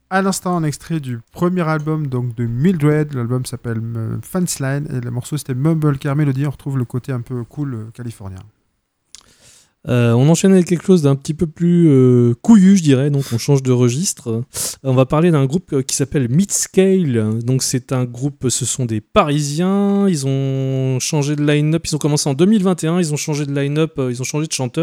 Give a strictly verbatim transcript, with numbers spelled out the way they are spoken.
à l'instant un extrait du premier album donc de Mildred. L'album s'appelle euh, Fence Line et le morceau c'était Mumblecar Melody. On retrouve le côté un peu cool euh, californien. Euh, on enchaîne avec quelque chose d'un petit peu plus euh, couillu, je dirais, donc on change de registre. Euh, on va parler d'un groupe euh, qui s'appelle Midscale. Donc c'est un groupe, ce sont des Parisiens. Ils ont changé de line-up. Ils ont commencé en deux mille vingt et un. Ils ont changé de line-up. Euh, ils ont changé de chanteur.